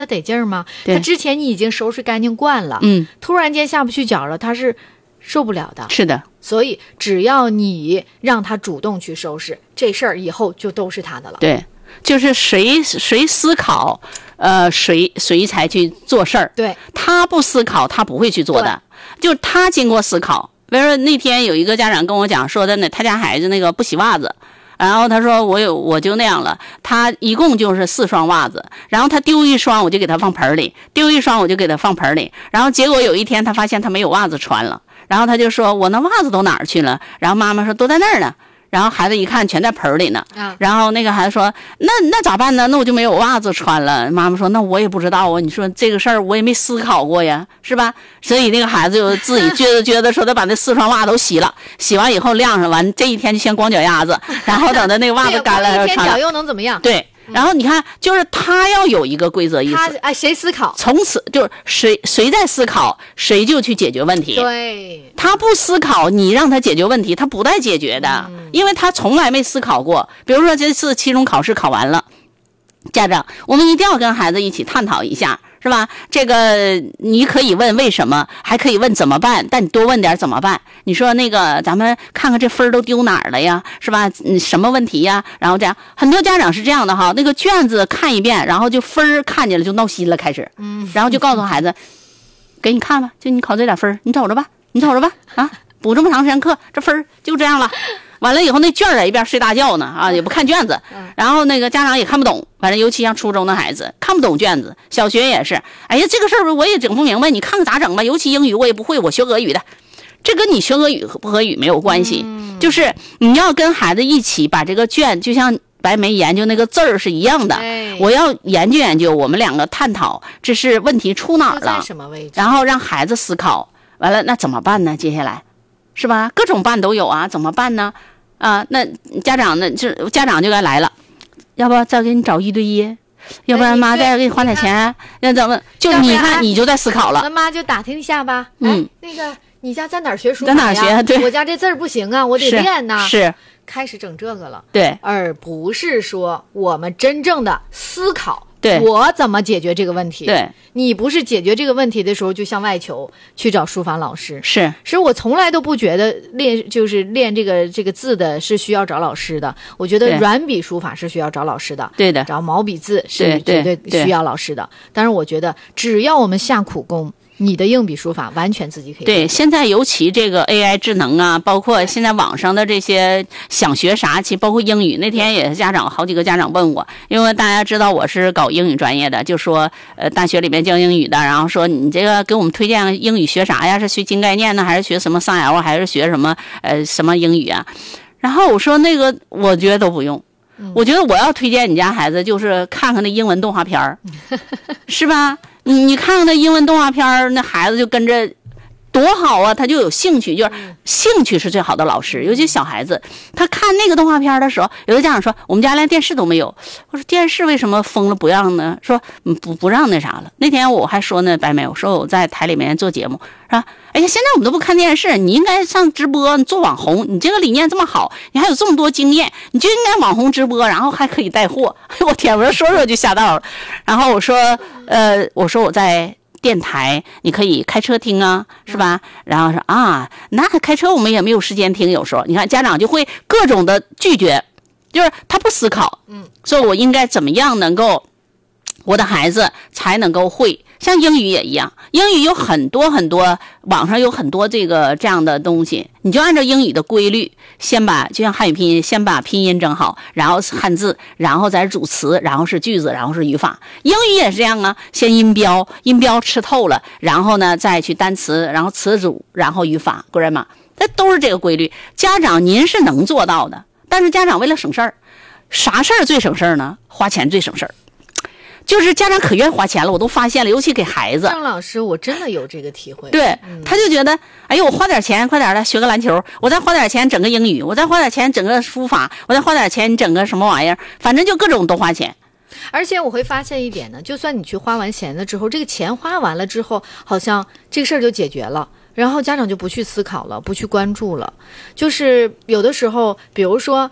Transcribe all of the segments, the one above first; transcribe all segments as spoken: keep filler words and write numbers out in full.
他得劲儿吗？他之前你已经收拾干净惯了， 嗯， 突然间下不去脚了，他是受不了的。 是的， 所以只要你让他主动去收拾这事儿，以后就都是他的了。 对，就是谁谁思考，呃，谁谁才去做事儿。 对， 他不思考，他不会去做的。就是他经过思考。比如说那天有一个家长跟我讲说的呢，他家孩子那个不洗袜子。然后他说我有我就那样了，他一共就是四双袜子，然后他丢一双我就给他放盆里，丢一双我就给他放盆里，然后结果有一天他发现他没有袜子穿了，然后他就说我那袜子都哪儿去了？然后妈妈说都在那儿呢，然后孩子一看全在盆里呢，然后那个孩子说那那咋办呢？那我就没有袜子穿了。妈妈说那我也不知道啊，你说这个事儿我也没思考过呀，是吧？所以那个孩子就自己觉得觉得说他把那四双袜都洗了，洗完以后晾上，完这一天就先光脚丫子，然后等到那个袜子干了一天脚又能怎么样？ 对。然后你看，就是他要有一个规则意识， 他哎，谁思考， 从此就是谁谁在思考，谁就去解决问题。 对， 他不思考，你让他解决问题，他不带解决的，嗯、因为他从来没思考过。比如说这次期中考试考完了，家长，我们一定要跟孩子一起探讨一下。是吧？这个你可以问为什么，还可以问怎么办，但你多问点怎么办。你说那个咱们看看这分都丢哪儿了呀？是吧？嗯，什么问题呀？然后这样，很多家长是这样的哈，那个卷子看一遍，然后就分看见了就闹心了，开始，嗯，然后就告诉孩子，给你看吧，就你考这点分，你瞅着吧，你瞅着吧，啊，补这么长时间课，这分就这样了。完了以后，那卷儿一边睡大觉呢，啊，也不看卷子，然后那个家长也看不懂，反正尤其像初中的孩子看不懂卷子，小学也是，哎呀，这个事儿我也整不明白，你看看咋整吧。尤其英语我也不会，我学俄语的，这跟你学俄语和不俄语没有关系，嗯、就是你要跟孩子一起把这个卷，就像白梅研究那个字儿是一样的， 哎、 我要研究研究，我们两个探讨这是问题出哪儿了， 在什么位置， 然后让孩子思考，完了那怎么办呢？接下来是吧？各种办都有啊，怎么办呢？啊，那家长呢？就家长就该来了，要不再给你找一对一，要不然妈再给你花点钱，那怎么？就你看，你就在思考了。 那妈就打听一下吧。嗯，那个你家在哪儿学书法呀？在哪儿学？对， 我家这字儿不行啊，我得练呐。 是， 开始整这个了。 对， 而不是说我们真正的思考。 对， 我怎么解决这个问题？ 对， 你不是解决这个问题的时候就向外求，去找书法老师。 是， 是我从来都不觉得练就是练这个这个字的是需要找老师的。我觉得软笔书法是需要找老师的， 对的， 找毛笔字是绝对需要老师的。但是我觉得只要我们下苦功，你的硬笔书法完全自己可以。 对，现在尤其这个 A I 智能啊，包括现在网上的这些想学啥，其实包括英语。那天也是家长好几个家长问我，因为大家知道我是搞英语专业的，就说呃大学里面教英语的，然后说你这个给我们推荐英语学啥呀？是学新概念呢，还是学什么三 L， 还是学什么呃什么英语啊？然后我说那个我觉得都不用。我觉得我要推荐你家孩子，就是看看那英文动画片儿，是吧？你你看看那英文动画片儿，那孩子就跟着，多好啊！他就有兴趣，就是兴趣是最好的老师。尤其小孩子，他看那个动画片的时候，有的家长说我们家连电视都没有。我说电视为什么封了不让呢？说不不让那啥了。那天我还说呢，白梅，我说我在台里面做节目，是吧？哎呀，现在我们都不看电视，你应该上直播，你做网红，你这个理念这么好，你还有这么多经验，你就应该网红直播，然后还可以带货。我天，我说说说就吓到了。然后我说，呃，我说我在电台，你可以开车听啊，是吧？然后说啊，那开车我们也没有时间听，有时候你看家长就会各种的拒绝，就是他不思考，嗯，说我应该怎么样能够，我的孩子才能够会。像英语也一样，英语有很多很多，网上有很多这个这样的东西，你就按照英语的规律，先把就像汉语拼音，先把拼音整好，然后是汉字，然后再是主词，然后是句子，然后是语法。英语也是这样啊，先音标，音标吃透了，然后呢再去单词，然后词组，然后语法 grammar， 这都是这个规律。家长您是能做到的，但是家长为了省事儿，啥事儿最省事儿呢？花钱最省事儿。就是家长可愿意花钱了，我都发现了，尤其给孩子。 郑老师，我真的有这个体会。 对，嗯、他就觉得，哎呦，我花点钱，快点的学个篮球，我再花点钱整个英语，我再花点钱整个书法，我再花点钱整个什么玩意儿，反正就各种都花钱。 而且我会发现一点呢，就算你去花完钱了之后，这个钱花完了之后，好像这个事儿就解决了。然后家长就不去思考了，不去关注了。就是有的时候，比如说。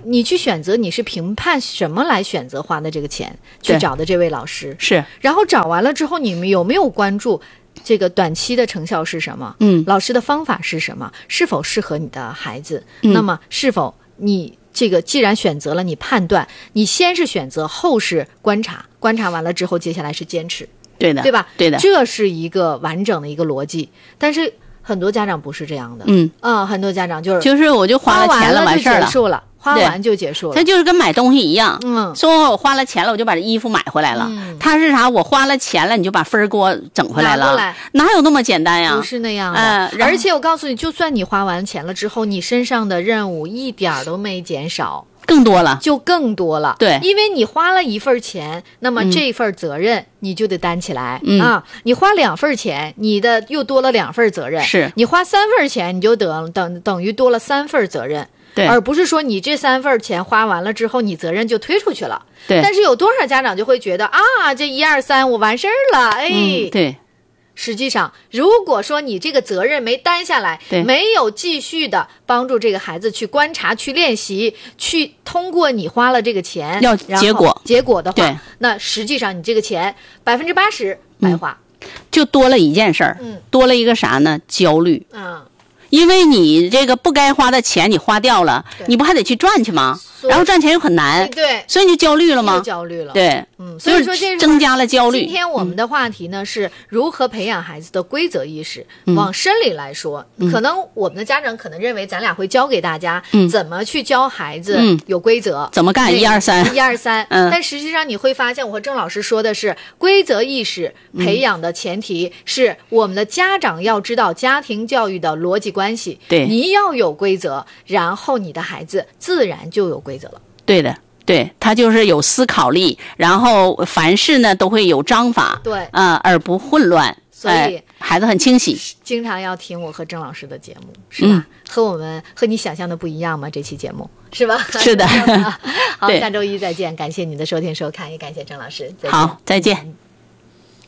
你去选择，你是评判什么来选择花的这个钱去找的这位老师， 是， 然后找完了之后，你们有没有关注这个短期的成效是什么？ 嗯， 老师的方法是什么？是否适合你的孩子？ 嗯、 那么是否你这个既然选择了，你判断，你先是选择，后是观察，观察完了之后，接下来是坚持， 对的， 对吧？ 对的， 这是一个完整的一个逻辑，但是很多家长不是这样的， 嗯啊，很多家长就是就是我就花了钱了，完事儿了， 结束了。花完就结束了， 他就是跟买东西一样， 嗯， 说我花了钱了，我就把这衣服买回来了。 嗯、 他是啥？我花了钱了，你就把分儿给我整回来了， 来哪有那么简单呀？ 不是那样的。 嗯、 而且我告诉你，就算你花完钱了之后，你身上的任务一点都没减少， 更多了， 就更多了。 对， 因为你花了一份钱，那么这份责任你就得担起来、 嗯、 啊。你花两份钱，你的又多了两份责任。 是你花三份钱，你就等等等于多了三份责任。 对， 而不是说你这三份钱花完了之后，你责任就推出去了。 对， 但是有多少家长就会觉得啊，这一二三我完事儿了，哎、 嗯，对。 实际上，如果说你这个责任没担下来，没有继续的帮助这个孩子去观察、去练习、去通过你花了这个钱要结果结果的话，那实际上你这个钱百分之八十白花、 嗯，就多了一件事儿， 嗯， 多了一个啥呢？焦虑， 嗯。 因为你这个不该花的钱你花掉了，你不还得去赚去吗？然后赚钱又很难， 对， 所以你就焦虑了吗？ 焦虑了， 对， 嗯，所以说这是增加了焦虑。 今天我们的话题呢、嗯、是如何培养孩子的规则意识。嗯、往深里来说、嗯，可能我们的家长可能认为咱俩会教给大家怎么去教孩子有规则， 嗯、怎么干一二三， 一二三。 嗯， 但实际上你会发现，我和郑老师说的是规则意识培养的前提是我们的家长要知道家庭教育的逻辑关系。 对， 你要有规则，然后你的孩子自然就有规则了。 对的，对，他就是有思考力，然后凡事呢都会有章法， 对， 啊、呃，而不混乱， 所以、 呃、孩子很清晰。 经常要听我和郑老师的节目，是吧？嗯、和我们和你想象的不一样吗？这期节目是吧？ 是的。 好，下周一再见，感谢你的收听收看，也感谢郑老师。再见。 好，再见。